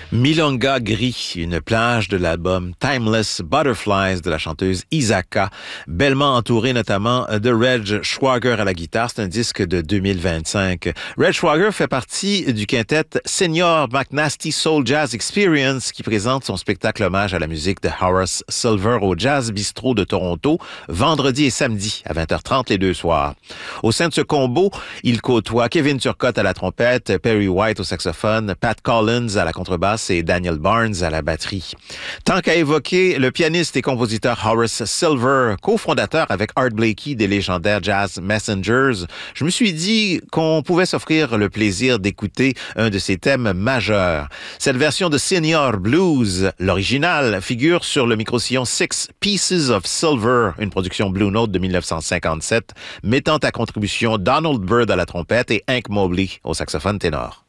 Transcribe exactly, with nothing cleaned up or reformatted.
Milonga Gris, une plage de l'album Timeless Butterflies de la chanteuse Isaka, bellement entourée notamment de Reg Schwager à la guitare. C'est un disque de deux mille vingt-cinq. Reg Schwager fait partie du quintet Senior McNasty Soul Jazz Experience qui présente son spectacle hommage à la musique de Horace Silver au Jazz Bistro de Toronto, vendredi et samedi à vingt heures trente les deux soirs. Au sein de ce combo, il côtoie Kevin Turcotte à la trompette, Perry White au saxophone, Pat Collins à la contrebasse et Daniel Barnes à la batterie. Tant qu'à évoquer le pianiste et compositeur Horace Silver, cofondateur avec Art Blakey des légendaires Jazz Messengers, je me suis dit qu'on pouvait s'offrir le plaisir d'écouter un de ses thèmes majeurs. Cette version de Senior Blues, l'original, figure sur le microsillon Six Pieces of Silver, une production Blue Note de dix-neuf cent cinquante-sept, mettant à contribution Donald Byrd à la trompette et Hank Mobley au saxophone ténor.